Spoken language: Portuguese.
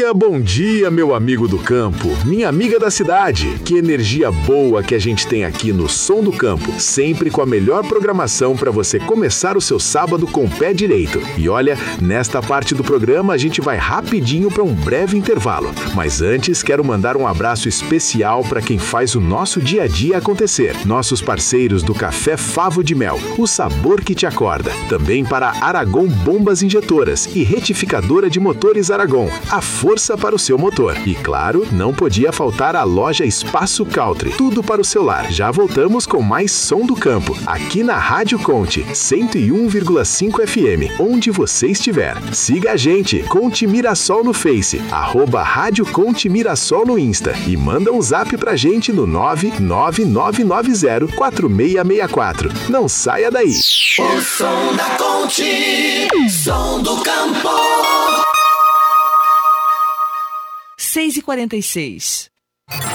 bom dia, meu amigo do campo, minha amiga da cidade. Que energia boa que a gente tem aqui no Som do Campo, sempre com a melhor programação para você começar o seu sábado com o pé direito. E olha, nesta parte do programa a gente vai rapidinho para um breve intervalo. Mas antes, quero mandar um abraço especial para quem faz o nosso dia a dia acontecer. Nossos parceiros do Café Favo de Mel, o sabor que te acorda. Também para Aragon Bombas Injetoras e Retificadora de Motores Aragon, a força para o seu motor. E claro, não podia faltar a loja Espaço Country, tudo para o seu lar. Já voltamos com mais Som do Campo, aqui na Rádio Conte, 101,5 FM, onde você estiver. Siga a gente, Conte Mirassol no Face, @Rádio Conte Mirassol no Insta e manda um zap pra gente no 999904664. Não saia daí. O som da Conte, Som do Campo. 6h46.